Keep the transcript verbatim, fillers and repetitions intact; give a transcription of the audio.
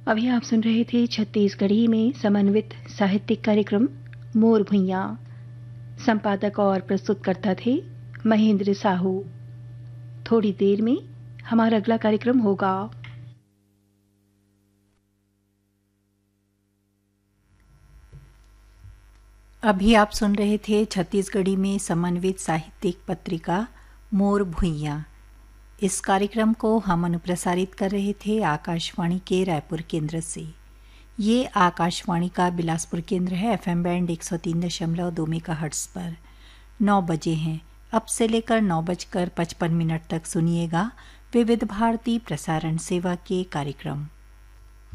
अभी आप सुन रहे थे छत्तीसगढ़ी में समन्वित साहित्यिक कार्यक्रम मोर भुइयां। संपादक और प्रस्तुतकर्ता थे महेंद्र साहू। थोड़ी देर में हमारा अगला कार्यक्रम होगा। अभी आप सुन रहे थे छत्तीसगढ़ी में समन्वित साहित्यिक पत्रिका मोर भुइयां। इस कार्यक्रम को हम अनुप्रसारित कर रहे थे आकाशवाणी के रायपुर केंद्र से। ये आकाशवाणी का बिलासपुर केंद्र है। एफएम बैंड एक सौ तीन दशमलव दो मेगाहर्ट्ज पर। नौ बजे हैं। अब से लेकर नौ बजकर पचपन मिनट तक सुनिएगा विविध भारती प्रसारण सेवा के कार्यक्रम।